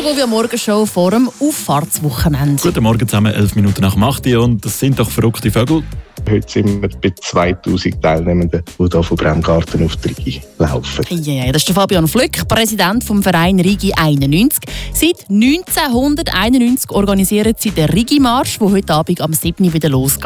Margot, wie Morgenshow vor dem Auffahrtswochenende. Guten Morgen zusammen, 11 Minuten nach 8 Uhr und das sind doch verrückte Vögel. Heute sind wir bei 2000 Teilnehmenden, die hier von Bremgarten auf die Rigi laufen. Ja, das ist der Fabian Flück, Präsident vom Verein Rigi 91. Seit 1991 organisieren sie den Rigi-Marsch, der heute Abend am 7. wieder losgeht.